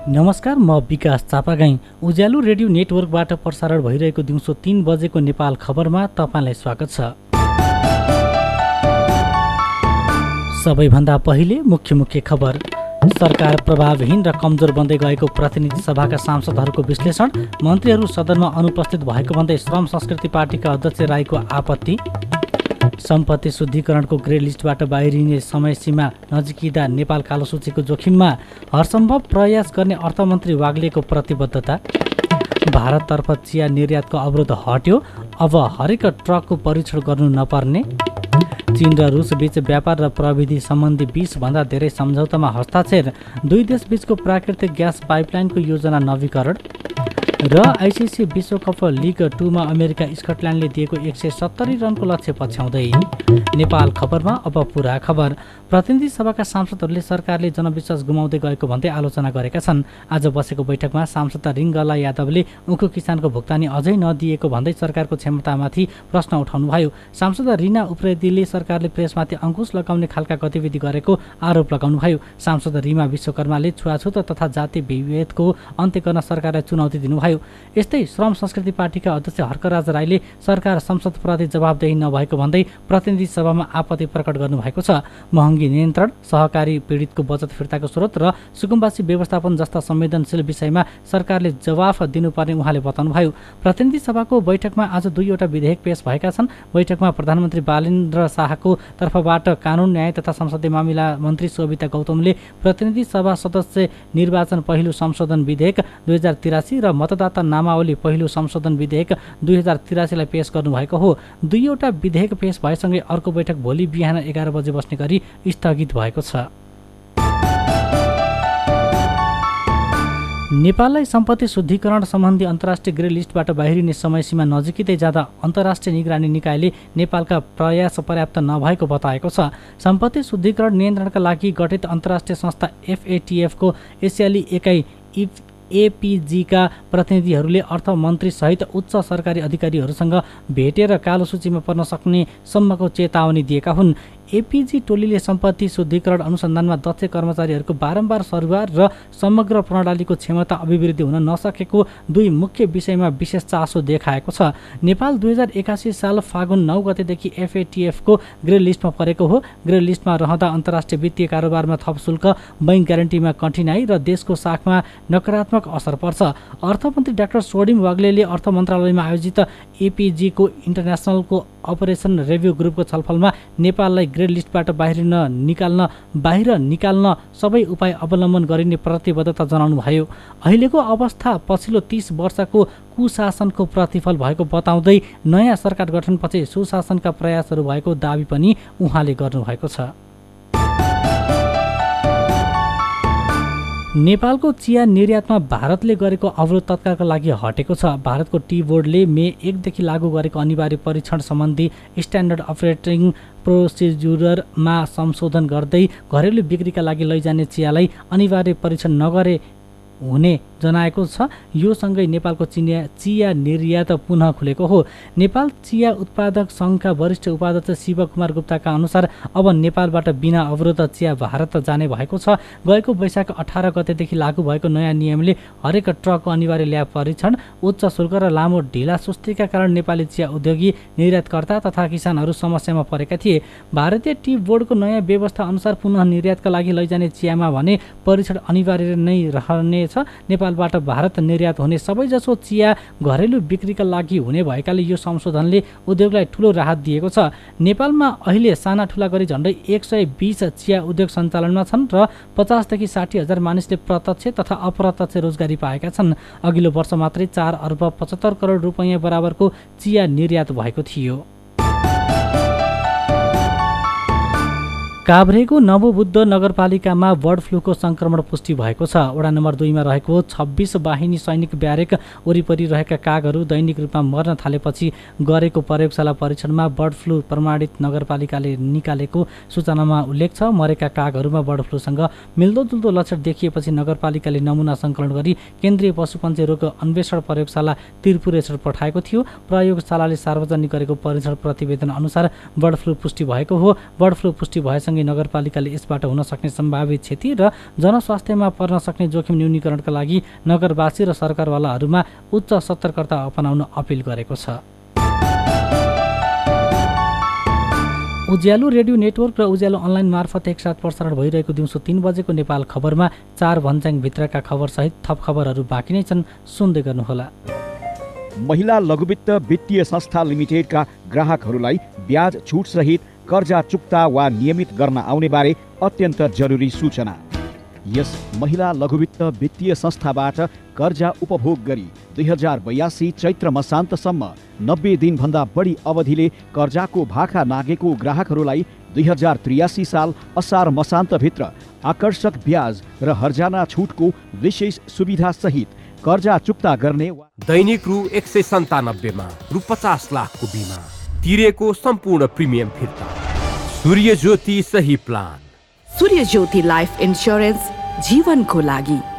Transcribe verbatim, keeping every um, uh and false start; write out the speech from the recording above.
नमस्कार, म विकास चापागाई। उज्यालो रेडियो नेटवर्कबाट प्रसारण भइरहेको दिउँसो तीन बजेको नेपाल खबरमा तपाईँलाई स्वागत छ। सबैभन्दा पहिले मुख्य मुख्य खबर। सरकार प्रभावहीन र कमजोर बन्दै गएको प्रतिनिधि सभाका सांसदहरूको विश्लेषण। मन्त्रीहरू सदनमा अनुपस्थित भएको भन्दै श्रम संस्कृति पार्टीका अध्यक्ष राईको आपत्ति। सम्पत्ति शुद्धिकरणको ग्रे लिस्टबाट बाहिरिने समय सीमा नजिकिँदा नेपाल कालो सूचीको जोखिममा, हरसम्भव प्रयास गर्ने अर्थमन्त्री वाग्लेको प्रतिबद्धता। भारततर्फ चिया निर्यातको अवरोध हट्यो, अब हरेक ट्रकको परीक्षण गर्नु नपर्ने। चीन र रुस बीच व्यापार र प्रविधि सम्बन्धी बीस भन्दा धेरै सम्झौतामा हस्ताक्षर। दुई देशबीचको प्राकृतिक ग्यास पाइपलाइनको योजना नवीकरण। र आइसिसी विश्वकप लिग टूमा अमेरिका स्कटल्यान्डले दिएको एक सय सत्तरी रनको लक्ष्य पछ्याउँदै। नेपाल खबरमा अब पुरा खबर। प्रतिनिधि सभाका सांसदहरूले सरकारले जनविश्वास गुमाउँदै गएको भन्दै आलोचना गरेका छन्। आज बसेको बैठकमा सांसद रिङ्गला यादवले उखु किसानको भुक्तानी अझै नदिएको भन्दै सरकारको क्षमतामाथि प्रश्न उठाउनुभयो। सांसद रिना उप्रेतीले सरकारले प्रेसमाथि अङ्कुश लगाउने खालका गतिविधि गरेको आरोप लगाउनुभयो। सांसद रिमा विश्वकर्माले छुवाछुत तथा जाति विभेदको अन्त्य गर्न सरकारलाई चुनौती दिनुभयो। यस्तै श्रम संस्कृति पार्टीका अध्यक्ष हर्कराज राईले सरकार संसदप्रति जवाबदेही नभएको भन्दै प्रतिनिधि सभामा आपत्ति प्रकट गर्नुभएको छ। महँगी नियन्त्रण, सहकारी पीडितको बचत फिर्ताको स्रोत र सुकुम्बासी व्यवस्थापन जस्ता संवेदनशील विषयमा सरकारले जवाफ दिनुपर्ने उहाँले बताउनुभयो। प्रतिनिधि सभाको बैठकमा आज दुईवटा विधेयक पेश भएका छन्। बैठकमा प्रधानमन्त्री बालेन्द्र शाहको तर्फबाट कानुन, न्याय तथा संसदीय मामिला मन्त्री शोभिता गौतमले प्रतिनिधि सभा सदस्य निर्वाचन पहिलो संशोधन विधेयक दुई हजार तिरासी र मतदाता नामावली पहिलो संशोधन विधेयक दुई हजार तिरासीलाई पेश गर्नुभएको हो। दुईवटा विधेयक पेश भएसँगै अर्को बैठक भोलि बिहान एघार बजे बस्ने गरी स्थगित भएको छ। नेपाललाई सम्पत्ति शुद्धिकरण सम्बन्धी अन्तर्राष्ट्रिय ग्रे लिस्टबाट बाहिरिने समय सीमा नजिकै जाँदा अन्तर्राष्ट्रिय निगरानी निकायले नेपालका प्रयास पर्याप्त नभएको बताएको छ। सम्पत्ति शुद्धिकरण नियन्त्रणका लागि गठित अन्तर्राष्ट्रिय संस्था एफएटिएफको एसियाली एकाइ एपिजीका प्रतिनिधिहरूले अर्थमन्त्रीसहित उच्च सरकारी अधिकारीहरूसँग भेटेर कालो सूचीमा पर्न सक्ने सम्मको चेतावनी दिएका हुन्। एपिजी टोलीले सम्पत्ति शुद्धिकरण अनुसन्धानमा दक्ष कर्मचारीहरूको बारम्बार सरुवा र समग्र प्रणालीको क्षमता अभिवृद्धि हुन नसकेको दुई मुख्य विषयमा विशेष चासो देखाएको छ। नेपाल दुई हजार एकासी साल फागुन नौ गतेदेखि एफएटिएफको ग्रे लिस्टमा परेको हो। ग्रे लिस्टमा रहँदा अन्तर्राष्ट्रिय वित्तीय कारोबारमा थप शुल्क, बैंक ग्यारेन्टीमा कठिनाई र देशको साखमा नकारात्मक असर पर्छ। अर्थमन्त्री डाक्टर सोडिम वाग्लेले अर्थ मन्त्रालयमा आयोजित एपिजीको इन्टरनेसनलको अपरेसन रिभ्यू ग्रुपको छलफलमा नेपाललाई ग्रे लिस्टबाट बाहिरिन निकाल्न बाहिर निकाल्न सबै उपाय अवलम्बन गरिने प्रतिबद्धता जनाउनु भयो। अहिलेको अवस्था पछिल्लो तीस वर्षको कुशासनको प्रतिफल भएको बताउँदै नयाँ सरकार गठनपछि सुशासनका प्रयासहरू भएको दावी पनि उहाँले गर्नुभएको छ। नेपालको चिया निर्यातमा भारतले गरेको अवरोध तत्कालका लागि हटेको छ। भारतको टी बोर्डले मे एकदेखि लागू गरेको अनिवार्य परीक्षण सम्बन्धी स्ट्यान्डर्ड अपरेटिङ प्रोसिड्युरमा संशोधन गर्दै घरेलु बिक्रीका लागि लैजाने चियालाई अनिवार्य परीक्षण नगरे हुने जनाएको छ। यो सँगै नेपालको चिया चिया निर्यात पुनः खुलेको हो। नेपाल चिया उत्पादक सङ्घका वरिष्ठ उपाध्यक्ष शिव कुमार गुप्ताका अनुसार अब नेपालबाट बिना अवरोध चिया भारत जाने भएको छ। गएको वैशाख अठार गतेदेखि लागू भएको नयाँ नियमले हरेक ट्रकको अनिवार्य ल्याब परीक्षण, उच्च शुल्क र लामो ढिला सुस्तीका कारण नेपाली चिया उद्योगी, निर्यातकर्ता तथा किसानहरू समस्यामा परेका थिए। भारतीय टी बोर्डको नयाँ व्यवस्था अनुसार पुनः निर्यातका लागि लैजाने चियामा भने परीक्षण अनिवार्य नै रहने छ। नेपालबाट भारत निर्यात हुने सबैजसो चिया घरेलु बिक्रीका लागि हुने भएकाले यो संशोधनले उद्योगलाई ठूलो राहत दिएको छ। नेपालमा अहिले साना ठुला गरी झन्डै एक सय बीस चिया उद्योग सञ्चालनमा छन् र पचासदेखि साठी हजार मानिसले प्रत्यक्ष तथा अप्रत्यक्ष रोजगारी पाएका छन्। अघिल्लो वर्ष मात्रै चार अर्ब पचहत्तर करोड रुपियाँ बराबरको चिया निर्यात भएको थियो। काभ्रेको नवबुद्ध नगरपालिकामा बर्ड फ्लूको संक्रमण पुष्टि भएको छ। वडा नम्बर दुईमा रहेको छब्बिस वाहिनी सैनिक ब्यारेक वरिपरि रहेका कागहरू दैनिक रूपमा मर्न थालेपछि गरेको प्रयोगशाला परीक्षणमा बर्ड फ्लू प्रमाणित नगरपालिकाले निकालेको सूचनामा उल्लेख छ। मरेका कागहरूमा बर्ड फ्लूसँग मिल्दोजुल्दो लक्षण देखिएपछि नगरपालिकाले नमुना सङ्कलन गरी केन्द्रीय पशुपन्छी रोग अन्वेषण प्रयोगशाला त्रिपुरेश्वर पठाएको थियो। प्रयोगशालाले सार्वजनिक गरेको परीक्षण प्रतिवेदन अनुसार बर्ड फ्लू पुष्टि भएको हो। बर्ड फ्लू पुष्टि भएसँग सँगै नगरपालिकाले यसबाट हुन सक्ने सम्भावित क्षति र जनस्वास्थ्यमा पर्न सक्ने जोखिम न्यूनीकरणका लागि नगरवासी र सरकारवालाहरूमा उच्च सतर्कता अपनाउन अपिल गरेको छ। उज्यालो रेडियो नेटवर्क र उज्यालो अनलाइन मार्फत एकसाथ प्रसारण भइरहेको दिउँसो तीन बजेको नेपाल खबरमा चार भन्ज्याङ भित्रका खबरसहित थप खबरहरू बाँकी नै छन्, सुन्दै गर्नुहोला। महिला लघुवित्त वित्तीय संस्था लिमिटेडका ग्राहकहरूलाई ब्याज छुट सहित कर्जा चुक्ता वा नियमित गर्न आउने बारे अत्यन्त जरुरी सूचना। यस महिला लघुवित्त वित्तीय संस्थाबाट कर्जा उपभोग गरी दुई हजार बयासी चैत्र मसान्तसम्म नब्बे दिनभन्दा बढी अवधिले कर्जाको भाखा नागेको ग्राहकहरूलाई दुई हजार त्रियासी साल असार मसान्तभित्र आकर्षक ब्याज र हर्जाना छुटको विशेष सुविधा सहित कर्जा चुक्ता गर्ने। दैनिक रु एक सय सन्तानब्बेमा रु पचास लाखको बिमा तिरेको सम्पूर्ण प्रिमियम फिर्ता। सूर्य ज्योति सही प्लान। सूर्य ज्योति लाइफ इन्स्योरेन्स जीवनको लागि।